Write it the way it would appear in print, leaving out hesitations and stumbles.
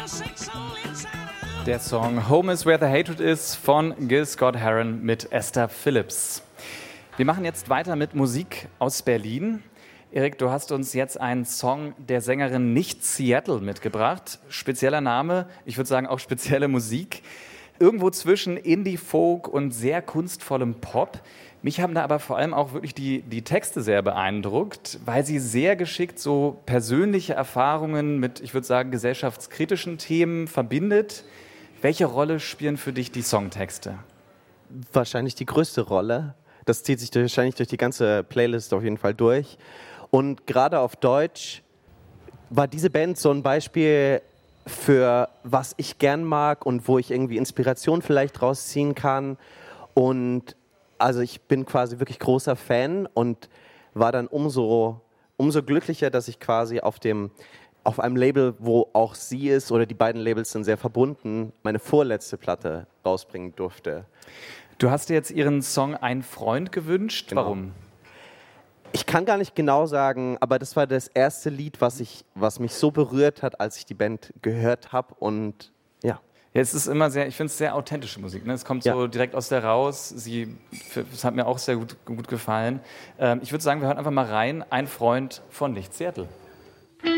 Der Song Home is Where the Hatred Is von Gil Scott-Heron mit Esther Phillips. Wir machen jetzt weiter mit Musik aus Berlin. Erik, du hast uns jetzt einen Song der Sängerin Nicht Seattle mitgebracht. Spezieller Name, ich würde sagen auch spezielle Musik. Irgendwo zwischen Indie, Folk und sehr kunstvollem Pop. Mich haben da aber vor allem auch wirklich die Texte sehr beeindruckt, weil sie sehr geschickt so persönliche Erfahrungen mit, ich würde sagen, gesellschaftskritischen Themen verbindet. Welche Rolle spielen für dich die Songtexte? Wahrscheinlich die größte Rolle. Das zieht sich wahrscheinlich durch die ganze Playlist auf jeden Fall durch. Und gerade auf Deutsch war diese Band so ein Beispiel für was ich gern mag und wo ich irgendwie Inspiration vielleicht rausziehen kann. Und also ich bin quasi wirklich großer Fan und war dann umso glücklicher, dass ich quasi auf einem Label, wo auch sie ist, oder die beiden Labels sind sehr verbunden, meine vorletzte Platte rausbringen durfte. Du hast dir jetzt ihren Song Ein Freund gewünscht. Genau. Warum? Ich kann gar nicht genau sagen, aber das war das erste Lied, was mich so berührt hat, als ich die Band gehört habe. Und ja. Ja, es ist immer sehr, ich finde es sehr authentische Musik. Ne? Es kommt so direkt aus der raus. Es hat mir auch sehr gut gefallen. Ich würde sagen, wir hören einfach mal rein. Ein Freund von Nicht Seattle.